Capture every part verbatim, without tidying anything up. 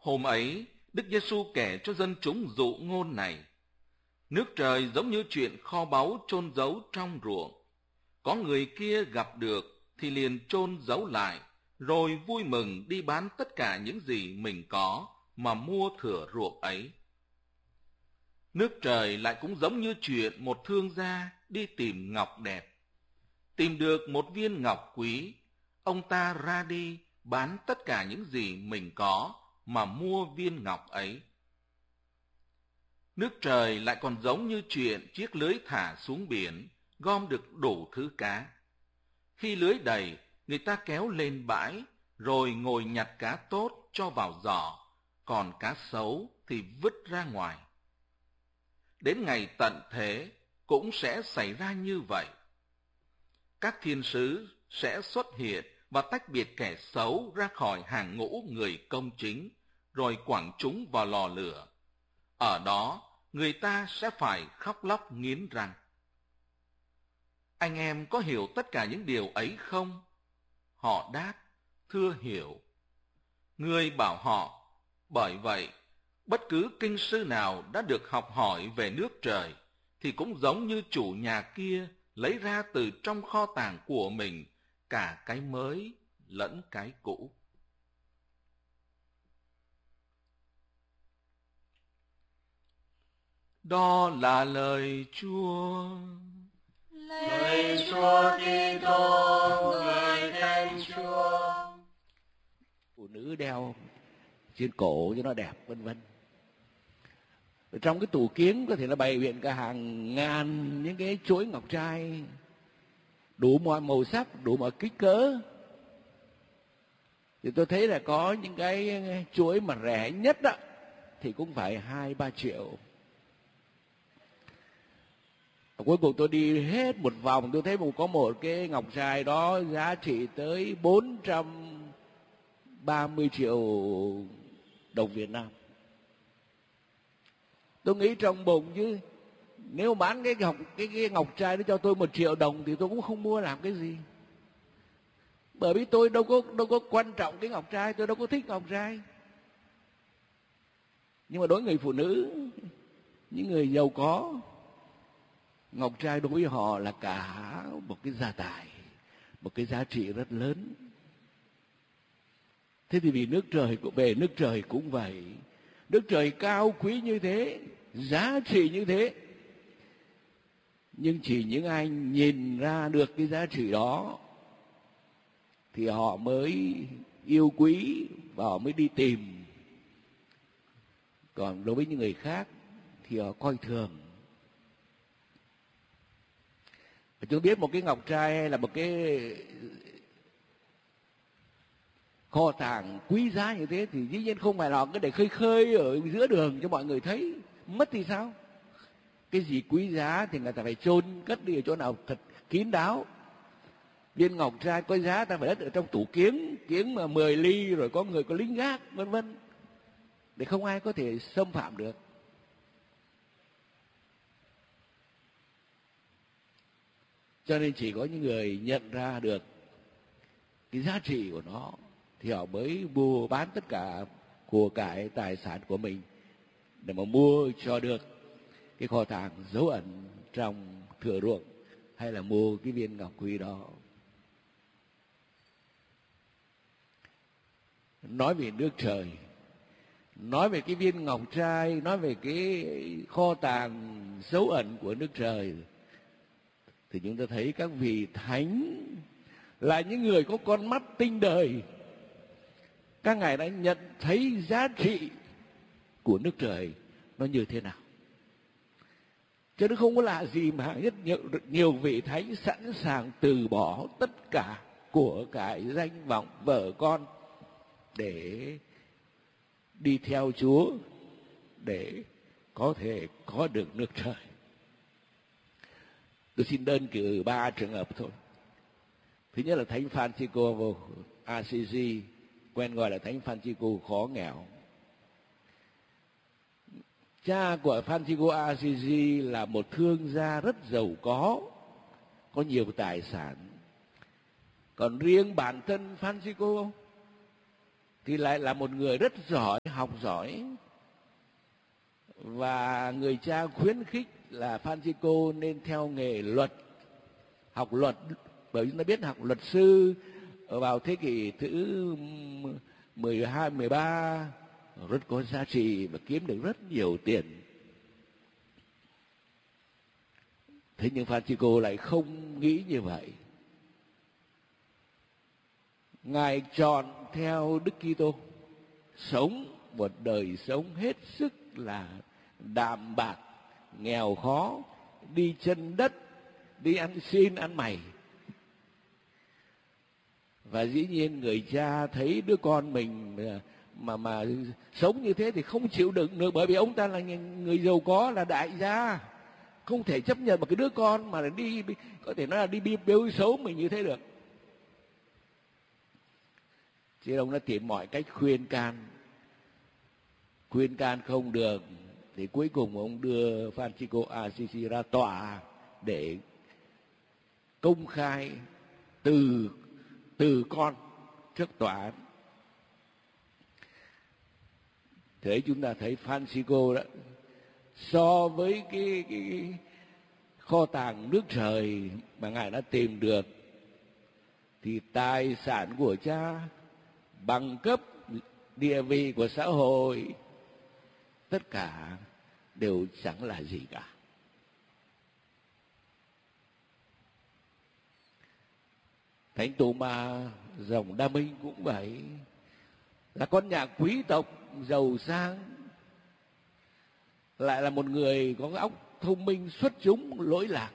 Hôm ấy, Đức Giêsu kể cho dân chúng dụ ngôn này: nước trời giống như chuyện kho báu chôn giấu trong ruộng. Có người kia gặp được thì liền chôn giấu lại, rồi vui mừng đi bán tất cả những gì mình có mà mua thửa ruộng ấy. Nước trời lại cũng giống như chuyện một thương gia đi tìm ngọc đẹp. Tìm được một viên ngọc quý, ông ta ra đi bán tất cả những gì mình có mà mua viên ngọc ấy. Nước trời lại còn giống như chuyện chiếc lưới thả xuống biển, gom được đủ thứ cá. Khi lưới đầy, người ta kéo lên bãi, rồi ngồi nhặt cá tốt cho vào giỏ, còn cá xấu thì vứt ra ngoài. Đến ngày tận thế cũng sẽ xảy ra như vậy. Các thiên sứ sẽ xuất hiện và tách biệt kẻ xấu ra khỏi hàng ngũ người công chính, rồi quẳng chúng vào lò lửa. Ở đó, người ta sẽ phải khóc lóc nghiến răng. Anh em có hiểu tất cả những điều ấy không? Họ đáp, thưa hiểu. Người bảo họ, bởi vậy, bất cứ kinh sư nào đã được học hỏi về nước trời, thì cũng giống như chủ nhà kia lấy ra từ trong kho tàng của mình cả cái mới lẫn cái cũ. Đó là lời Chúa. Lạy Chúa Kitô, người Thánh Chúa. Phụ nữ đeo trên cổ cho nó đẹp, vân vân. Trong cái tủ kiếng có thể là bày biện cả hàng ngàn những cái chuỗi ngọc trai đủ mọi màu sắc, đủ mọi kích cỡ. Thì tôi thấy là có những cái chuỗi mà rẻ nhất đó thì cũng phải hai ba triệu. Cuối cùng tôi đi hết một vòng, tôi thấy có một cái ngọc trai đó giá trị tới bốn trăm ba mươi triệu đồng Việt Nam. Tôi nghĩ trong bụng chứ nếu bán cái ngọc cái, cái ngọc trai đó cho tôi một triệu đồng thì tôi cũng không mua làm cái gì. Bởi vì tôi đâu có đâu có quan trọng cái ngọc trai, tôi đâu có thích ngọc trai. Nhưng mà đối với người phụ nữ, những người giàu có, ngọc trai đối với họ là cả một cái gia tài, một cái giá trị rất lớn. Thế thì vì nước trời của về nước trời cũng vậy. Nước trời cao quý như thế, giá trị như thế, nhưng chỉ những ai nhìn ra được cái giá trị đó thì họ mới yêu quý và họ mới đi tìm. Còn đối với những người khác thì họ coi thường. Chúng biết một cái ngọc trai hay là một cái kho tàng quý giá như thế thì dĩ nhiên không phải là cứ để khơi khơi ở giữa đường cho mọi người thấy. Mất thì sao? Cái gì quý giá thì người ta phải chôn cất đi ở chỗ nào thật kín đáo. Viên ngọc trai có giá ta phải đất ở trong tủ kiếng, kiếng mà mười ly, rồi có người có lính gác vân vân, để không ai có thể xâm phạm được. Cho nên chỉ có những người nhận ra được cái giá trị của nó thì họ mới mua bán tất cả của cải tài sản của mình để mà mua cho được cái kho tàng dấu ẩn trong thửa ruộng, hay là mua cái viên ngọc quý đó. Nói về nước trời, nói về cái viên ngọc trai, nói về cái kho tàng dấu ẩn của nước trời, thì chúng ta thấy các vị thánh là những người có con mắt tinh đời. Các ngài đã nhận thấy giá trị của nước trời nó như thế nào. Chứ nó không có lạ gì mà rất nhiều, nhiều vị thánh sẵn sàng từ bỏ tất cả của cải danh vọng vợ con để đi theo Chúa, để có thể có được nước trời. Tôi xin đơn cử ba trường hợp thôi. Thứ nhất là Thánh Francisco Assisi, quen gọi là Thánh Francisco khó nghèo. Cha của Francisco Assisi là một thương gia rất giàu có, có nhiều tài sản. Còn riêng bản thân Francisco thì lại là một người rất giỏi, học giỏi. Và người cha khuyến khích là Francisco nên theo nghề luật, học luật, bởi vì chúng ta biết học luật sư vào thế kỷ thứ mười hai, mười ba rất có giá trị và kiếm được rất nhiều tiền. Thế nhưng Francisco lại không nghĩ như vậy. Ngài chọn theo Đức Kitô, sống một đời sống hết sức là đạm bạc, nghèo khó, đi chân đất, đi ăn xin ăn mày. Và dĩ nhiên người cha thấy đứa con mình mà mà sống như thế thì không chịu đựng được, bởi vì ông ta là người giàu có, là đại gia, không thể chấp nhận một cái đứa con mà đi, có thể nói là đi biếu xấu mình như thế được. Chứ ông đã tìm mọi cách khuyên can, khuyên can không được, thì cuối cùng ông đưa Francisco Assisi ra tòa để công khai từ từ con trước tòa án. Thế chúng ta thấy Francisco đó, so với cái, cái kho tàng nước trời mà Ngài đã tìm được, thì tài sản của cha, bằng cấp, địa vị của xã hội, tất cả đều chẳng là gì cả. Thánh Tô-ma dòng Đa Minh cũng vậy, là con nhà quý tộc giàu sang, lại là một người có óc thông minh xuất chúng lỗi lạc.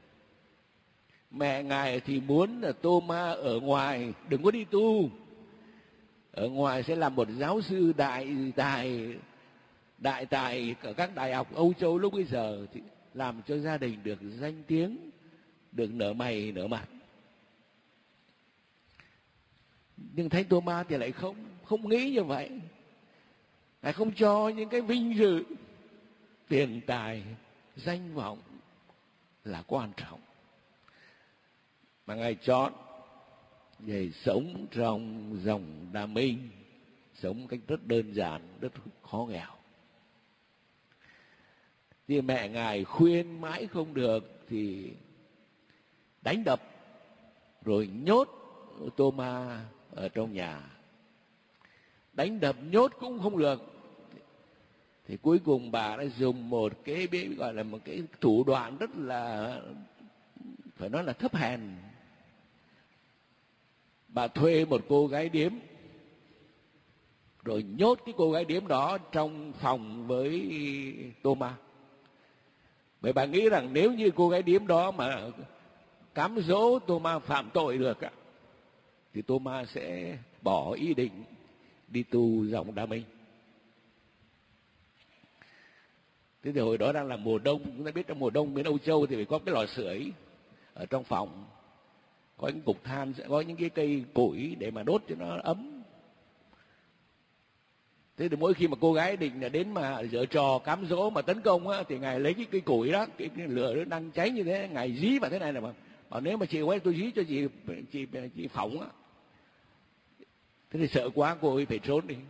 Mẹ Ngài thì muốn là Tô-ma ở ngoài đừng có đi tu, ở ngoài sẽ làm một giáo sư đại tài đại tài ở các đại học Âu Châu lúc bây giờ, thì làm cho gia đình được danh tiếng, được nở mày nở mặt. Nhưng Thánh Tô-ma thì lại không không nghĩ như vậy. Ngài không cho những cái vinh dự, tiền tài, danh vọng là quan trọng, mà Ngài chọn để sống trong dòng Đa Minh, sống cách rất đơn giản, rất khó nghèo. Thì mẹ Ngài khuyên mãi không được thì đánh đập, rồi nhốt Tô-ma ở trong nhà. Đánh đập nhốt cũng không được, thì cuối cùng bà đã dùng một cái gọi là một cái thủ đoạn rất là, phải nói là thấp hèn. Bà thuê một cô gái điếm, rồi nhốt cái cô gái điếm đó trong phòng với Tô-ma. Bởi bà nghĩ rằng nếu như cô gái điếm đó mà cám dỗ Tô-ma phạm tội được thì Tô-ma sẽ bỏ ý định đi tu dòng Đa Minh. Thế thì hồi đó đang là mùa đông, chúng ta biết trong mùa đông bên Âu Châu thì phải có cái lò sưởi ở trong phòng, có những cục than, sẽ có những cái cây củi để mà đốt cho nó ấm. Thế thì mỗi khi mà cô gái định là đến mà giở trò cám dỗ mà tấn công á, thì Ngài lấy cái cây củi đó, cái, cái lửa nó đang cháy như thế, Ngài dí vào thế này này mà, mà nếu mà chị quay tôi dí cho chị chị chị phỏng á. Thế thì sợ quá cô ấy phải trốn đi.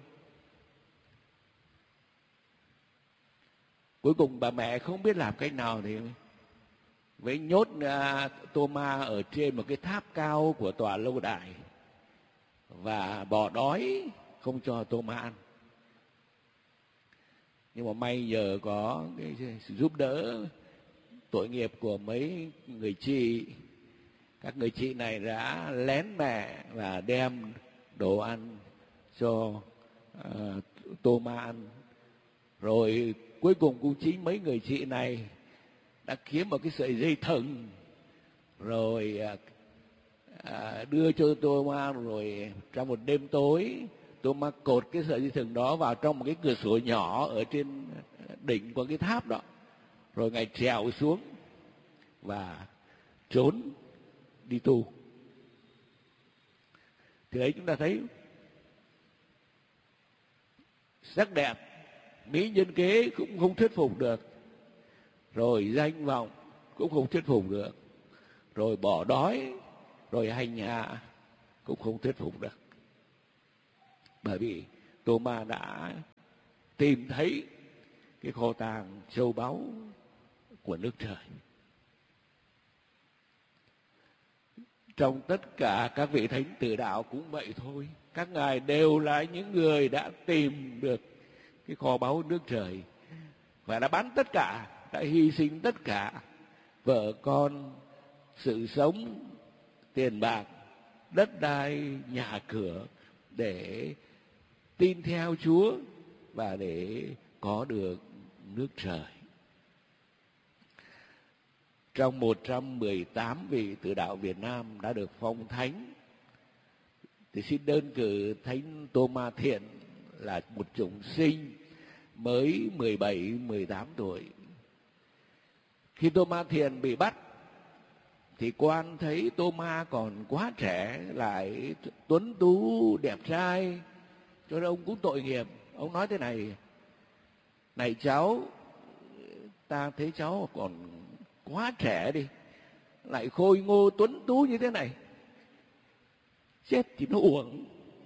Cuối cùng bà mẹ không biết làm cách nào thì với nhốt uh, Tô-ma ở trên một cái tháp cao của tòa lâu đài và bỏ đói không cho Tô-ma ăn. Nhưng mà may nhờ có cái sự giúp đỡ tội nghiệp của mấy người chị, các người chị này đã lén mẹ và đem đồ ăn cho uh, Tô-ma ăn. Rồi cuối cùng cũng chính mấy người chị này đã kiếm một cái sợi dây thừng, rồi à, đưa cho Tô-ma, rồi trong một đêm tối Tô-ma cột cái sợi dây thừng đó vào trong một cái cửa sổ nhỏ ở trên đỉnh của cái tháp đó, rồi Ngài trèo xuống và trốn đi tu. Thì đấy chúng ta thấy sắc đẹp, mỹ nhân kế cũng không thuyết phục được, rồi danh vọng cũng không thuyết phục được, rồi bỏ đói, rồi hành hạ cũng không thuyết phục được. Bởi vì Tô-ma đã tìm thấy cái kho tàng châu báu của nước trời. Trong tất cả các vị thánh tử đạo cũng vậy thôi. Các ngài đều là những người đã tìm được cái kho báu nước trời và đã bán tất cả, đã hy sinh tất cả, vợ con, sự sống, tiền bạc, đất đai, nhà cửa để tin theo Chúa và để có được nước trời. Trong một trăm mười tám vị tử đạo Việt Nam đã được phong thánh, thì xin đơn cử Thánh Tô-ma Thiện là một chủng sinh mới mười bảy mười tám tuổi. Khi Tô-ma Thiện bị bắt thì quan thấy Tô-ma còn quá trẻ, lại tuấn tú đẹp trai, cho nên ông cũng tội nghiệp. Ông nói thế này: này cháu, ta thấy cháu còn quá trẻ đi, lại khôi ngô tuấn tú như thế này, chết thì nó uổng.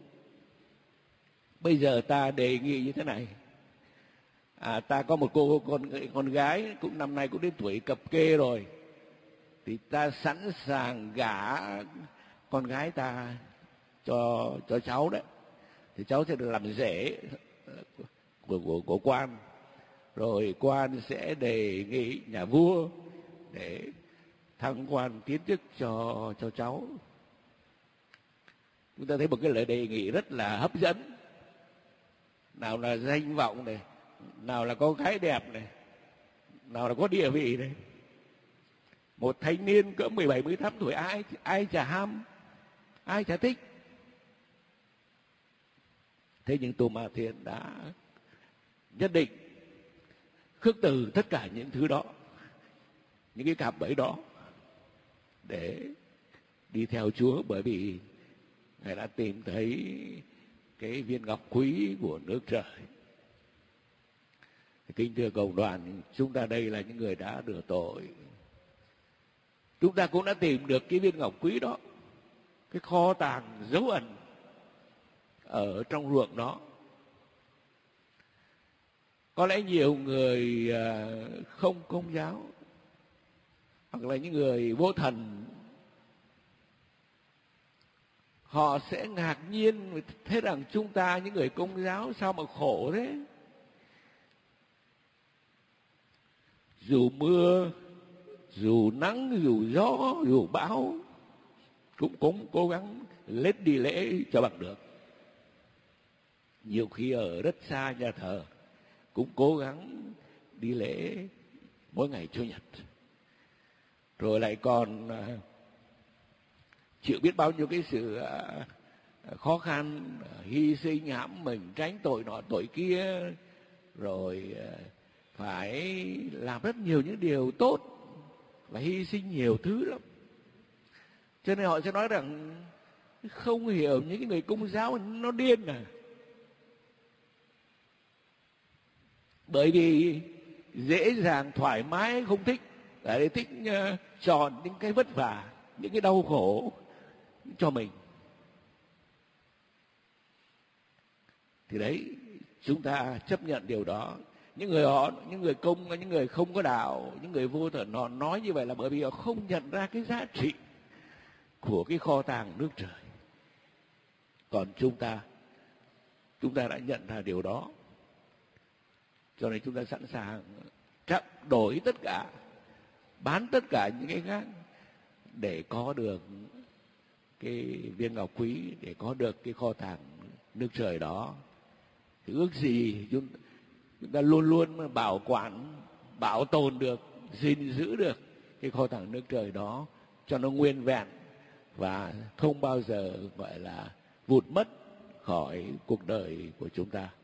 Bây giờ ta đề nghị như thế này, à, ta có một cô con con gái cũng năm nay cũng đến tuổi cập kê rồi, thì ta sẵn sàng gả con gái ta cho cho cháu đấy, thì cháu sẽ được làm rể của của của quan, rồi quan sẽ đề nghị nhà vua để thăng quan tiến chức cho cho cháu. Chúng ta thấy một cái lời đề nghị rất là hấp dẫn, nào là danh vọng này, nào là có gái đẹp này, nào là có địa vị này. Một thanh niên cỡ mười bảy mười tám tuổi, ai ai chả ham, ai chả thích. Thế nhưng Tô-ma Thiện đã nhất định khước từ tất cả những thứ đó, những cái cạm bẫy đó, để đi theo Chúa, bởi vì Ngài đã tìm thấy cái viên ngọc quý của nước trời. Kính thưa cộng đoàn, chúng ta đây là những người đã rửa tội. Chúng ta cũng đã tìm được cái viên ngọc quý đó, cái kho tàng dấu ẩn ở trong ruộng đó. Có lẽ nhiều người không công giáo hoặc là những người vô thần, họ sẽ ngạc nhiên thấy rằng chúng ta những người công giáo sao mà khổ thế. Dù mưa, dù nắng, dù gió, dù bão cũng cũng cố gắng lết đi lễ cho bằng được. Nhiều khi ở rất xa nhà thờ cũng cố gắng đi lễ mỗi ngày Chủ nhật. Rồi lại còn chịu biết bao nhiêu cái sự khó khăn, hy sinh hãm mình, tránh tội nọ tội kia, rồi phải làm rất nhiều những điều tốt và hy sinh nhiều thứ lắm. Cho nên họ sẽ nói rằng không hiểu những cái người công giáo nó điên à. Bởi vì dễ dàng, thoải mái, không thích, để thích uh, chọn những cái vất vả, những cái đau khổ cho mình. Thì đấy, chúng ta chấp nhận điều đó. Những người họ, những người công, những người không có đạo, những người vô thần, họ nói như vậy là bởi vì họ không nhận ra cái giá trị của cái kho tàng nước trời. Còn chúng ta, chúng ta đã nhận ra điều đó, cho nên chúng ta sẵn sàng trao đổi tất cả, bán tất cả những cái khác để có được cái viên ngọc quý, để có được cái kho tàng nước trời đó. Thì ước gì chúng, chúng ta luôn luôn bảo quản, bảo tồn được, gìn giữ được cái kho tàng nước trời đó cho nó nguyên vẹn và không bao giờ gọi là vụt mất khỏi cuộc đời của chúng ta.